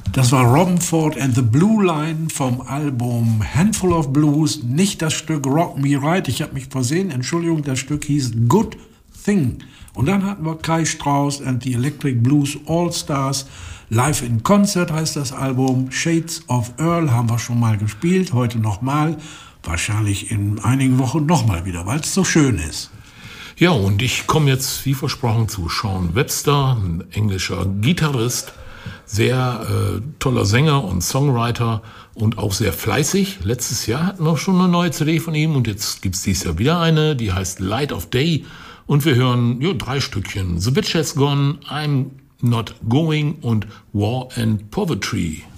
Das war Robben Ford and the Blue Line vom Album Handful of Blues, nicht das Stück Rock Me Right. Ich habe mich versehen, Entschuldigung, das Stück hieß Good Thing. Und dann hatten wir Kai Strauss and the Electric Blues All Stars. Live in Concert heißt das Album. Shades of Earl haben wir schon mal gespielt, heute nochmal. Wahrscheinlich in einigen Wochen nochmal wieder, weil es so schön ist. Ja, und ich komme jetzt, wie versprochen, zu Sean Webster, ein englischer Gitarrist, sehr toller Sänger und Songwriter und auch sehr fleißig. Letztes Jahr hatten wir schon eine neue CD von ihm und jetzt gibt es dieses Jahr wieder eine, die heißt Light of Day. Und wir hören 3 Stückchen. The Bitch Has Gone, I'm Not Going und War and Poverty.